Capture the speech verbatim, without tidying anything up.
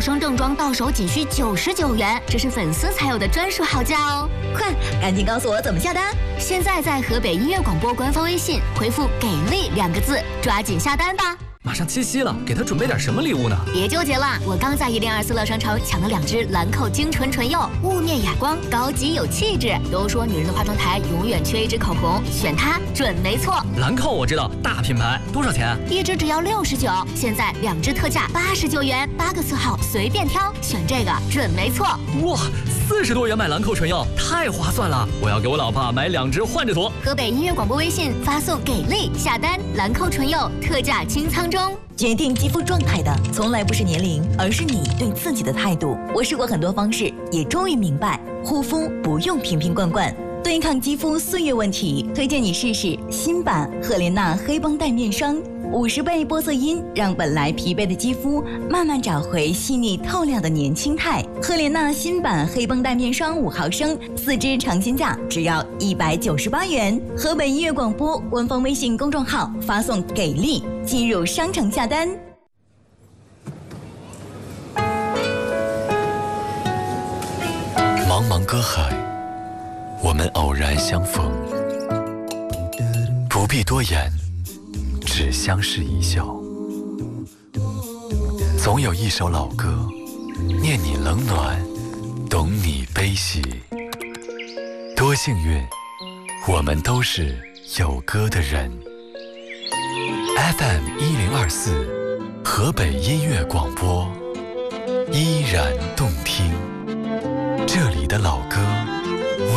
升正装到手仅需九十九元，这是粉丝才有的专属好价哦！ 快，赶紧告诉我怎么下单！ 现在在河北音乐广播官方微信回复“给力”两个字，抓紧下单吧！ 马上七夕了，给她准备点什么礼物呢？ 别纠结了，我刚在一零二四乐商城抢了两支兰蔻精纯唇釉，雾面哑光，高级有气质。都说女人的化妆台永远缺一支口红，选它准没错。 兰蔻我知道，大品牌，多少钱？ 一支只要六十九，现在两支特价八十九元，八个色号随便挑，选这个准没错。 哇，四十多元买兰蔻唇釉，太划算了！我要给我老婆买两支换着涂。 河北音乐广播微信发送给力下单，兰蔻唇釉特价清仓中。 决定肌肤状态的从来不是年龄，而是你对自己的态度。我试过很多方式，也终于明白，护肤不用瓶瓶罐罐。对抗肌肤岁月问题，推荐你试试新版赫莲娜黑绷带面霜，五十倍玻色因让本来疲惫的肌肤慢慢找回细腻透亮的年轻态。赫莲娜新版黑绷带面霜五毫升，四支尝鲜价只要一百九十八元。河北音乐广播官方微信公众号发送“给力”。 进入商城下单。 茫茫歌海，我们偶然相逢，不必多言，只相视一笑。总有一首老歌，念你冷暖，懂你悲喜。多幸运，我们都是有歌的人。 F M 一零二四，河北音乐广播，依然动听。这里的老歌